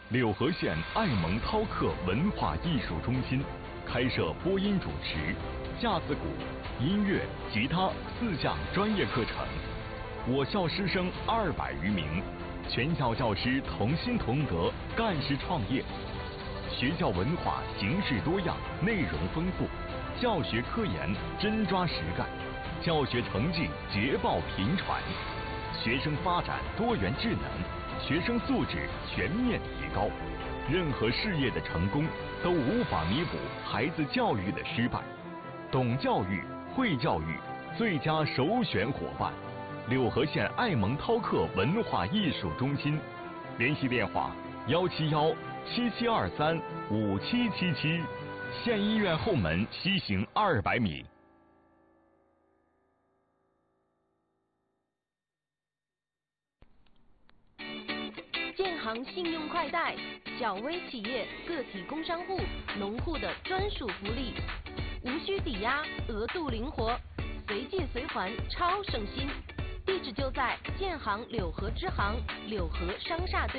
柳河县爱蒙饕客文化艺术中心开设播音主持、架子鼓、音乐、吉他4项专业课程。我校师生200余名，全校教师同心同德，干事创业。学校文化形式多样，内容丰富，教学科研真抓实干，教学成绩捷报频传，学生发展多元智能，学生素质全面提高。任何事业的成功都无法弥补孩子教育的失败。懂教育、会教育，最佳首选伙伴。柳河县爱蒙饕客文化艺术中心，联系电话171-7723-5777，县医院后门西行200米。 建行信用快贷，小微企业、个体工商户、农户的专属福利，无需抵押，额度灵活，随借随还，超省心。地址就在建行柳河支行柳河商厦对。